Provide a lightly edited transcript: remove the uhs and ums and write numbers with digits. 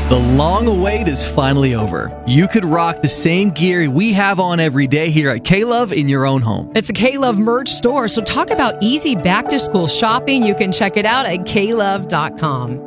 The long wait is finally over. You could rock the same gear we have on every day here at K-Love in your own home. It's a K-Love merch store, so talk about easy back-to-school shopping. You can check it out at klove.com.